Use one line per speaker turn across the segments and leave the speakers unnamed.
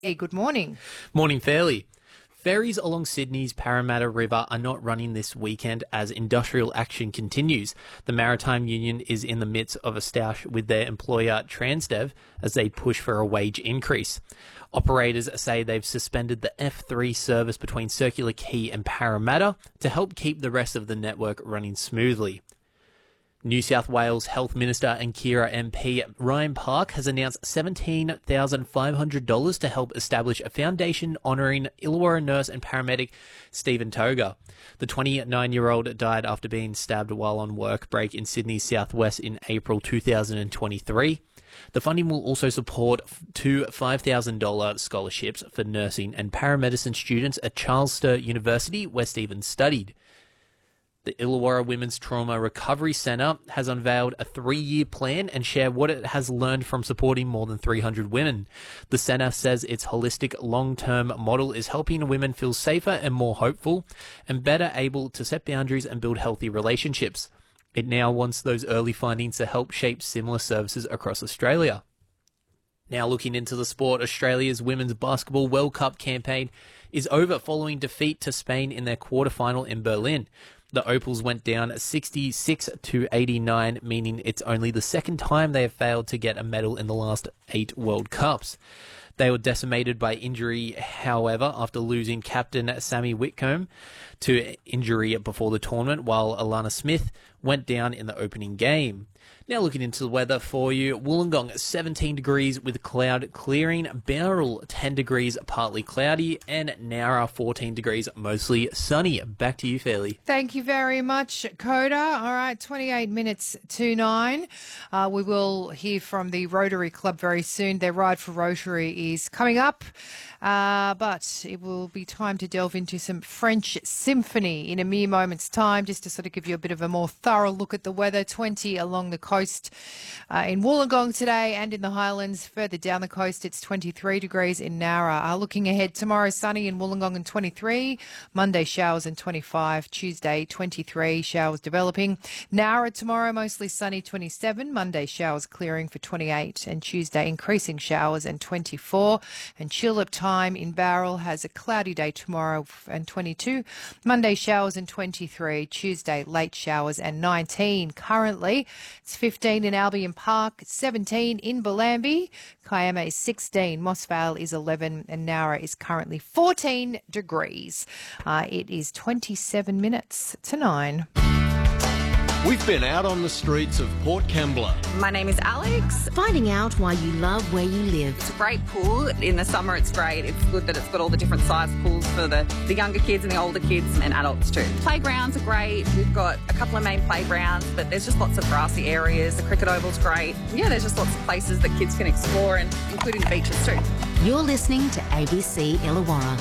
Hey, good morning.
Morning, Fairly. Ferries along Sydney's Parramatta River are not running this weekend as industrial action continues. The Maritime Union is in the midst of a stoush with their employer Transdev as they push for a wage increase. Operators say they've suspended the F3 service between Circular Quay and Parramatta to help keep the rest of the network running smoothly. New South Wales Health Minister and Kira MP Ryan Park has announced $17,500 to help establish a foundation honouring Illawarra nurse and paramedic Stephen Toga. The 29-year-old died after being stabbed while on work break in Sydney's southwest in April 2023. The funding will also support two $5,000 scholarships for nursing and paramedicine students at Charles Sturt University, where Stephen studied. The Illawarra Women's Trauma Recovery Centre has unveiled a 3-year plan and shared what it has learned from supporting more than 300 women. The centre says its holistic long-term model is helping women feel safer and more hopeful and better able to set boundaries and build healthy relationships. It now wants those early findings to help shape similar services across Australia. Now looking into the sport, Australia's Women's Basketball World Cup campaign is over following defeat to Spain in their quarterfinal in Berlin. The Opals went down 66-89, meaning it's only the second time they have failed to get a medal in the last 8 World Cups. They were decimated by injury, however, after losing captain Sammy Whitcomb to injury before the tournament, while Alana Smith went down in the opening game. Now looking into the weather for you, Wollongong 17 degrees with cloud clearing, Bowral 10 degrees partly cloudy, and Nowra 14 degrees mostly sunny. Back to you, Fairly.
Thank you very much, Coda. All right, 28 minutes to 9. We will hear from the Rotary Club very soon. Their Ride for Rotary is coming up, but it will be time to delve into some French symphony in a mere moment's time, just to sort of give you a bit of a more thorough look at the weather. 20 along the coast in Wollongong today and in the Highlands. Further down the coast, it's 23 degrees in Nowra. Looking ahead, tomorrow sunny in Wollongong and 23. Monday showers and 25. Tuesday 23, showers developing. Nowra tomorrow mostly sunny, 27. Monday showers clearing for 28. And Tuesday increasing showers and 24. And tulip time in Bowral has a cloudy day tomorrow and 22. Monday showers and 23. Tuesday late showers and 19. Currently it's 15 in Albion Park, 17 in Bellambi, Kiama is 16, Moss Vale is 11, and Nowra is currently 14 degrees. It is 27 minutes to 9.
We've been out on the streets of Port Kembla.
My name is Alex.
Finding out why you love where you live.
It's a great pool. In the summer it's great. It's good that it's got all the different size pools for the younger kids and the older kids and adults too. Playgrounds are great. We've got a couple of main playgrounds, but there's just lots of grassy areas. The cricket oval's great. Yeah, there's just lots of places that kids can explore, and including beaches too.
You're listening to ABC Illawarra.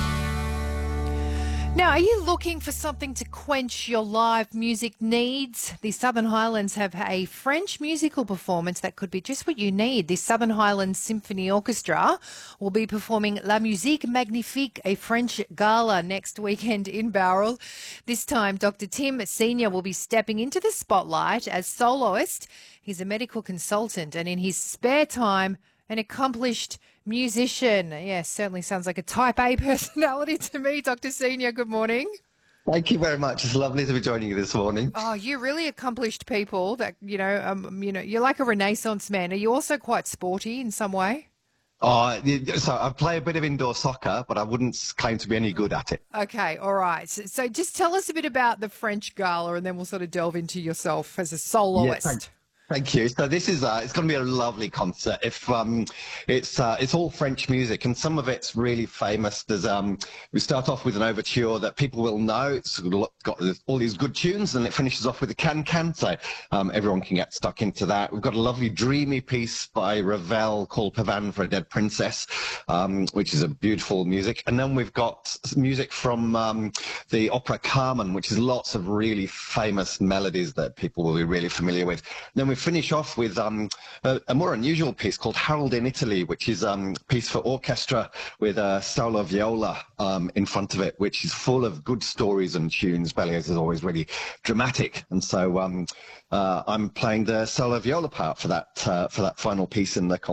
Now, are you looking for something to quench your live music needs? The Southern Highlands have a French musical performance that could be just what you need. The Southern Highlands Symphony Orchestra will be performing La Musique Magnifique, a French gala, next weekend in Bowral. This time, Dr. Tim Senior will be stepping into the spotlight as soloist. He's a medical consultant and in his spare time, an accomplished musician. Yes, certainly sounds like a type A personality to me. Dr. Senior, good morning.
Thank you very much. It's lovely to be joining you this morning.
Oh, you're really accomplished people that, you're like a Renaissance man. Are you also quite sporty in some way?
So I play a bit of indoor soccer, but I wouldn't claim to be any good at it.
Okay, all right. So just tell us a bit about the French gala and then we'll sort of delve into yourself as a soloist.
Yeah, thank you. So this is it's going to be a lovely concert. It's all French music, and some of it's really famous. There's we start off with an overture that people will know. It's got all these good tunes, and it finishes off with a can-can. So everyone can get stuck into that. We've got a lovely dreamy piece by Ravel called Pavane for a Dead Princess, which is a beautiful music. And then we've got music from the opera Carmen, which is lots of really famous melodies that people will be really familiar with. Then we finish off with a more unusual piece called Harold in Italy, which is a piece for orchestra with a solo viola in front of it, which is full of good stories and tunes. Berlioz is always really dramatic, and so I'm playing the solo viola part for that final piece in the concert.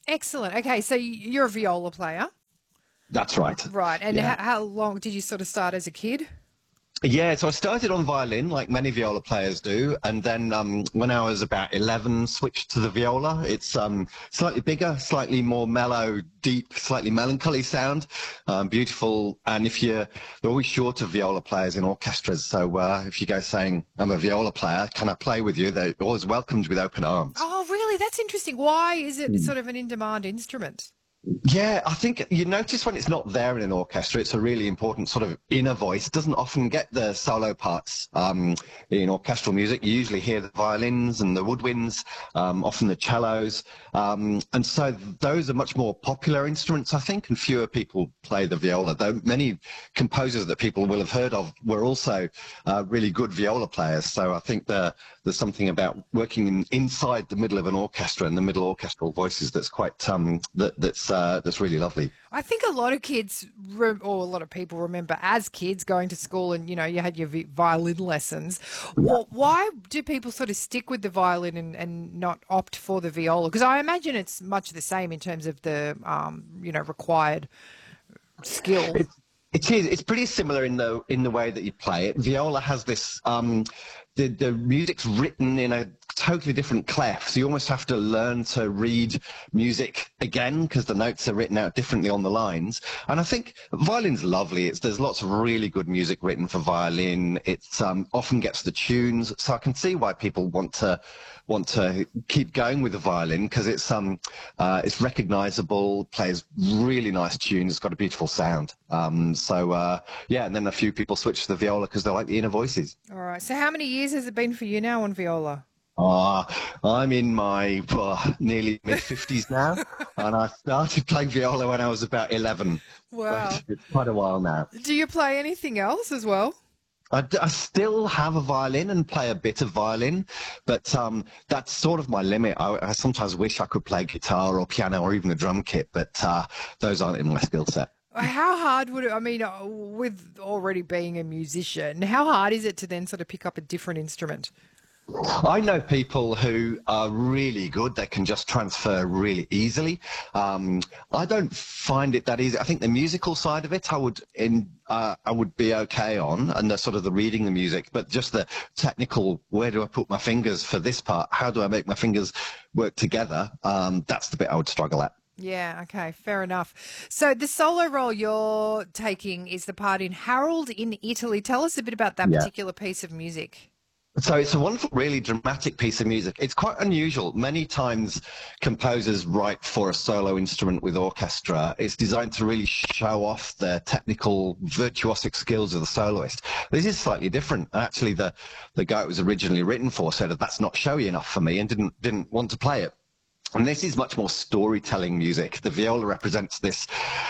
Excellent. Okay, so you're a viola player.
That's right.
Right. And
Yeah.
how long did you sort of start as a kid?
Yeah, so I started on violin, like many viola players do, and then when I was about 11, switched to the viola. It's slightly bigger, slightly more mellow, deep, slightly melancholy sound, beautiful. And they're always short of viola players in orchestras. So if you go saying, I'm a viola player, can I play with you? They're always welcomed with open arms.
Oh, really? That's interesting. Why is it sort of an in-demand instrument?
Yeah, I think you notice when it's not there in an orchestra, it's a really important sort of inner voice. It doesn't often get the solo parts in orchestral music. You usually hear the violins and the woodwinds, often the cellos. And so those are much more popular instruments, I think, and fewer people play the viola. Though many composers that people will have heard of were also really good viola players. So I think there's something about working inside the middle of an orchestra and the middle orchestral voices that's quite that's really lovely.
I think a lot of kids, or a lot of people remember as kids going to school and, you had your violin lessons. Why do people sort of stick with the violin and not opt for the viola? Because I imagine it's much the same in terms of the, required skill.
It is. It's pretty similar in the way that you play it. Viola has this. The music's written in a totally different clef, so you almost have to learn to read music again because the notes are written out differently on the lines. And I think violin's lovely. There's lots of really good music written for violin. It often gets the tunes, so I can see why people want to keep going with the violin because it's recognizable, plays really nice tunes, it's got a beautiful sound. And then a few people switch to the viola because they like the inner voices.
All right. So how many years has it been for you now on viola?
I'm in my nearly mid-50s now, and I started playing viola when I was about 11.
Wow.
So it's quite a while now.
Do you play anything else as well?
I still have a violin and play a bit of violin, but that's sort of my limit. I sometimes wish I could play guitar or piano or even a drum kit, but those aren't in my skill set.
How hard would it, with already being a musician, how hard is it to then sort of pick up a different instrument?
I know people who are really good. They can just transfer really easily. I don't find it that easy. I think the musical side of it, I would be okay on, and the sort of the reading the music, but just the technical, where do I put my fingers for this part? How do I make my fingers work together? That's the bit I would struggle at.
Yeah, okay, fair enough. So the solo role you're taking is the part in Harold in Italy. Tell us a bit about that particular piece of music.
So it's a wonderful, really dramatic piece of music. It's quite unusual. Many times composers write for a solo instrument with orchestra. It's designed to really show off the technical, virtuosic skills of the soloist. This is slightly different. Actually, the guy it was originally written for said that's not showy enough for me and didn't want to play it. And this is much more storytelling music. The viola represents this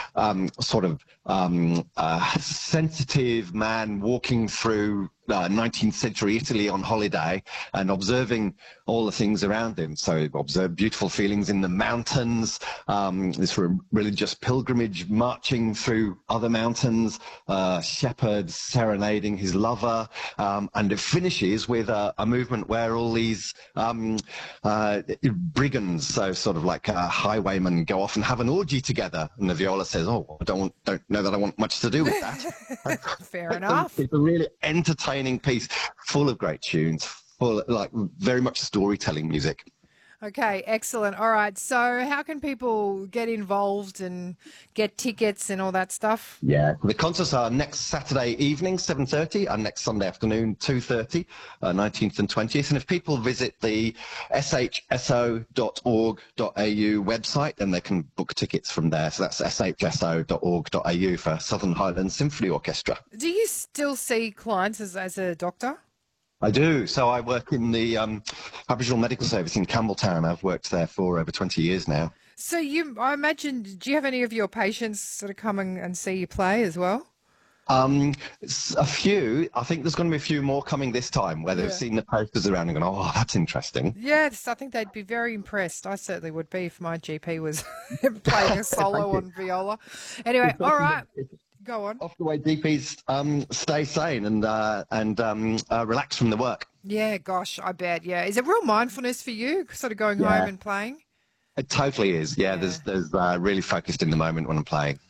sensitive man walking through 19th century Italy on holiday and observing all the things around him. So observe beautiful feelings in the mountains, this religious pilgrimage marching through other mountains, shepherds serenading his lover, and it finishes with a movement where all these brigands, so sort of like highwaymen, go off and have an orgy together. And the viola says, "Oh, I don't know that I want much to do with that."
Fair enough.
It's a really entertaining piece, full of great tunes, full very much storytelling music.
Okay, excellent. All right. So how can people get involved and get tickets and all that stuff?
Yeah, the concerts are next Saturday evening, 7:30, and next Sunday afternoon, 2:30, 19th and 20th. And if people visit the shso.org.au website, then they can book tickets from there. So that's shso.org.au for Southern Highlands Symphony Orchestra.
Do you still see clients as a doctor?
I do. So I work in the Aboriginal Medical Service in Campbelltown. I've worked there for over 20 years now.
So I imagine, do you have any of your patients sort of come and see you play as well?
A few. I think there's going to be a few more coming this time where they've seen the posters around and gone, "Oh, that's interesting."
Yes, I think they'd be very impressed. I certainly would be if my GP was playing a solo on viola. Anyway, all right. Go on.
Off the way GPs stay sane and relax from the work.
Yeah, gosh, I bet. Yeah. Is it real mindfulness for you, sort of going home and playing?
It totally is. Yeah, there's really focused in the moment when I'm playing.